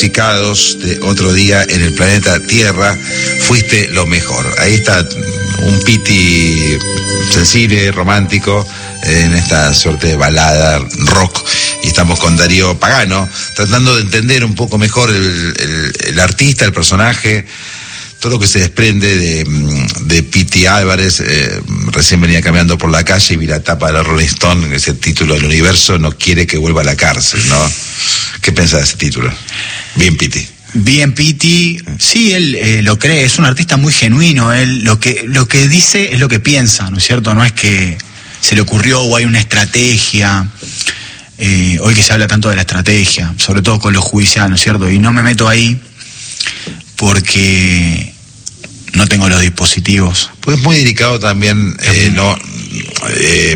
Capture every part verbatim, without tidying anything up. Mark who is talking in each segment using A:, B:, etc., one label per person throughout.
A: Intoxicados, de Otro Día en el Planeta Tierra, Fuiste lo Mejor. Ahí está un Piti sensible, romántico, en esta suerte de balada rock, y estamos con Darío Pagano, tratando de entender un poco mejor el, el, el artista, el personaje, todo lo que se desprende de, de Piti Álvarez. Eh, recién venía caminando por la calle y vi la tapa de la Rolling Stone, ese título del universo, no quiere que vuelva a la cárcel, ¿no? ¿Qué pensás de ese título? Bien Piti.
B: Bien Piti, sí, él eh, lo cree, es un artista muy genuino, él lo que, lo que dice es lo que piensa, ¿no es cierto? No es que se le ocurrió o hay una estrategia, eh, hoy que se habla tanto de la estrategia, sobre todo con lo judicial, ¿no es cierto? Y no me meto ahí porque no tengo los dispositivos.
A: Pues es muy delicado también, eh, no, eh,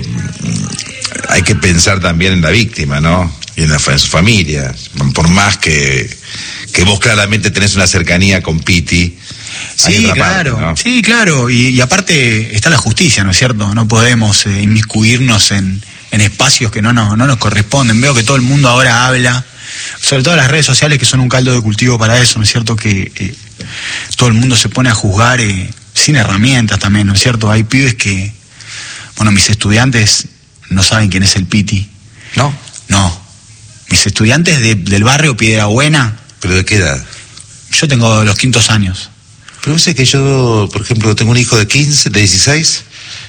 A: hay que pensar también en la víctima, ¿no? Y en, la, en su familia, por más que, que vos claramente tenés una cercanía con Piti.
B: Sí, claro, parte, ¿no? Sí, claro, y, y aparte está la justicia, ¿no es cierto? No podemos eh, inmiscuirnos en, en espacios que no nos, no nos corresponden. Veo que todo el mundo ahora habla, sobre todo las redes sociales, que son un caldo de cultivo para eso, ¿no es cierto? Que eh, todo el mundo se pone a juzgar eh, sin herramientas también, ¿no es cierto? Hay pibes que, bueno, mis estudiantes no saben quién es el Piti.
A: ¿No?
B: No. Mis estudiantes de, del barrio Piedrabuena.
A: ¿Pero de qué edad?
B: Yo tengo los quintos años.
A: Pero sé que yo, por ejemplo, tengo un hijo de quince, de dieciséis,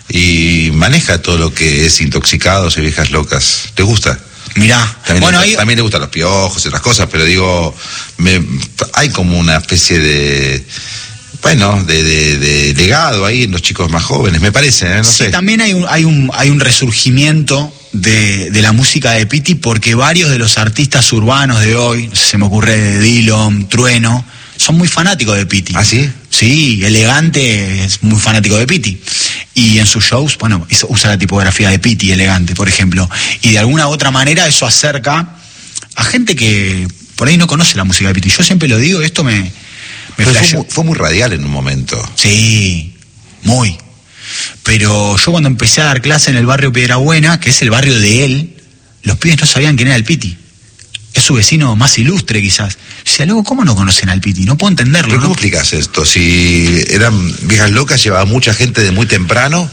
A: y maneja todo lo que es Intoxicados y Viejas Locas. ¿Te gusta?
B: Mirá,
A: también,
B: bueno,
A: le,
B: ahí...
A: también le gustan los piojos y otras cosas, pero digo, me, hay como una especie de, bueno, de, de, de legado ahí en los chicos más jóvenes, me parece, ¿eh? No
B: sí,
A: sé.
B: También hay un, hay un, hay un resurgimiento de, de la música de Piti, porque varios de los artistas urbanos de hoy, se me ocurre Dillon, Trueno, son muy fanáticos de Piti.
A: ¿Ah, sí?
B: Sí, Elegante es muy fanático de Piti. Y en sus shows, bueno, usa la tipografía de Piti, Elegante, por ejemplo. Y de alguna u otra manera eso acerca a gente que por ahí no conoce la música de Piti. Yo siempre lo digo, esto me, me
A: fue, muy, fue muy radial en un momento.
B: Sí, muy. Pero yo cuando empecé a dar clase en el barrio Piedrabuena, que es el barrio de él, los pibes no sabían quién era el Piti. Es su vecino más ilustre, quizás. O sea, luego, ¿cómo no conocen al Piti? No puedo entenderlo.
A: ¿Pero
B: ¿no?
A: cómo explicas esto? Si eran Viejas Locas, llevaba mucha gente de muy temprano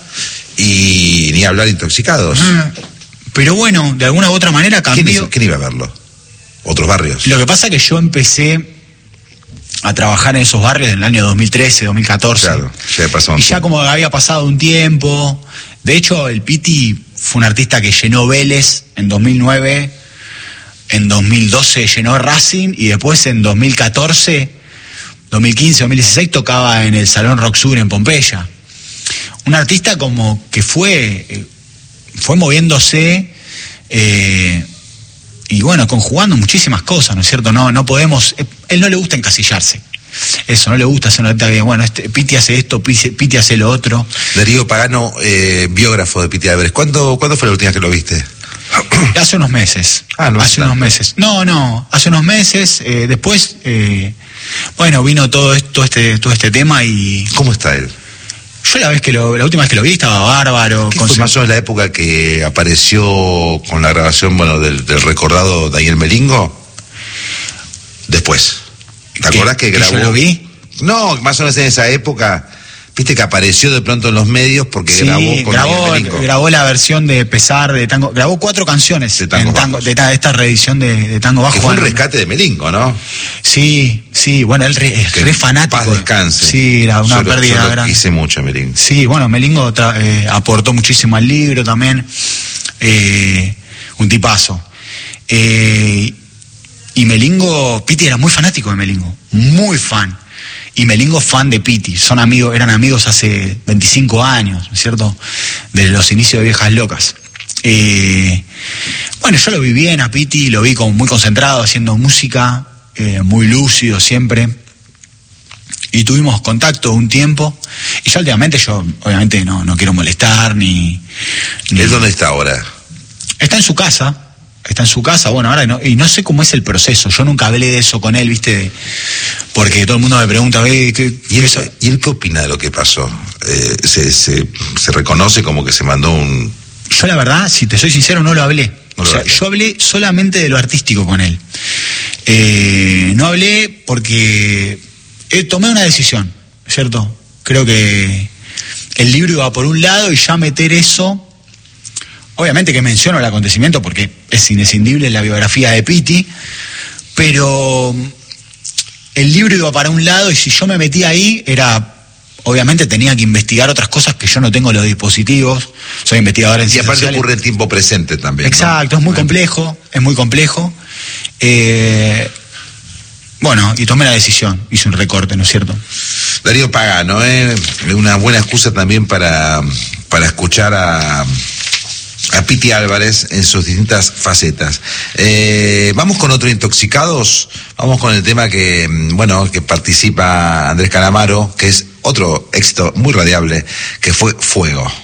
A: y ni hablar Intoxicados.
B: Ah, pero bueno, de alguna u otra manera cambió.
A: ¿Quién, ¿Quién iba a verlo? ¿Otros barrios?
B: Lo que pasa es que yo empecé a trabajar en esos barrios en el año dos mil trece, dos mil catorce.
A: Claro, ya pasó un
B: Y ya como había pasado un tiempo. De hecho, el Piti fue un artista que llenó Vélez en dos mil nueve... En dos mil doce llenó Racing, y después en dos mil catorce, dos mil quince, dos mil dieciséis tocaba en el Salón Rock Sur en Pompeya. Un artista como que fue, fue moviéndose eh, y bueno, conjugando muchísimas cosas, ¿no es cierto? No, no podemos, él no le gusta encasillarse. Eso, no le gusta hacer una artista que, bueno, este, Piti hace esto, Piti, Piti hace lo otro.
A: Darío Pagano, eh, biógrafo de Piti Álvarez. ¿Cuándo, ¿Cuándo fue la última vez que lo viste?
B: Hace unos meses.
A: Ah, no
B: hace unos meses. No, no, hace unos meses. Eh, después, eh, bueno, vino todo esto, este, todo este tema y.
A: ¿Cómo está él?
B: Yo la vez que lo, la última vez que lo vi estaba bárbaro.
A: ¿Qué fue más o menos la época que apareció con la grabación, bueno, del, del recordado Daniel Melingo? Después. ¿Te acuerdas que grabó?
B: ¿Que yo lo vi?
A: No, más o menos en esa época. Viste que apareció de pronto en los medios porque
B: sí,
A: grabó con
B: grabó,
A: Daniel Melingo.
B: grabó la versión de Pesar de Tango, grabó cuatro canciones
A: de Tango,
B: en tango de, de esta reedición de, de Tango Bajo.
A: Que fue un rescate de Melingo, ¿no?
B: Sí, sí, bueno, él re, es re fanático.
A: Paz descanse.
B: Sí, era una
A: yo
B: pérdida
A: lo, yo
B: grande.
A: Hice mucho Melingo.
B: Sí, bueno, Melingo tra, eh, aportó muchísimo al libro también. Eh, un tipazo. Eh, y Melingo, Piti era muy fanático de Melingo, muy fan. Y Melingo fan de Piti, son amigos, eran amigos hace veinticinco años, ¿no es cierto? Desde los inicios de Viejas Locas. Eh, bueno, yo lo vi bien a Piti, lo vi como muy concentrado haciendo música, eh, muy lúcido siempre. Y tuvimos contacto un tiempo. Y ya últimamente yo, obviamente, no, no quiero molestar ni, ni...
A: ¿Él dónde está ahora?
B: Está en su casa. Está en su casa, bueno, ahora no, y no sé cómo es el proceso, yo nunca hablé de eso con él, ¿viste? Porque todo el mundo me pregunta, ¿qué, qué,
A: ¿Y, él, ¿Y él qué opina de lo que pasó? Eh, se, se, ¿Se reconoce como que se mandó un...?
B: Yo la verdad, si te soy sincero, no lo hablé. No o sea, hablé. Yo hablé solamente de lo artístico con él. Eh, no hablé porque eh, tomé una decisión, ¿cierto? Creo que el libro iba por un lado y ya meter eso, obviamente que menciono el acontecimiento porque es inescindible en la biografía de Pitti, pero el libro iba para un lado y si yo me metía ahí era... Obviamente tenía que investigar otras cosas que yo no tengo los dispositivos, soy investigador en ciencias
A: sociales. Y aparte ocurre
B: en
A: tiempo presente también.
B: Exacto,
A: ¿no?
B: es muy complejo, es muy complejo. Eh, bueno, y tomé la decisión, hice un recorte, ¿no es cierto?
A: Darío Pagano, ¿eh? Una buena excusa también para, para escuchar a... a Pitti Álvarez en sus distintas facetas. Eh, vamos con otro Intoxicados, vamos con el tema que, bueno, que participa Andrés Calamaro, que es otro éxito muy radiable, que fue Fuego.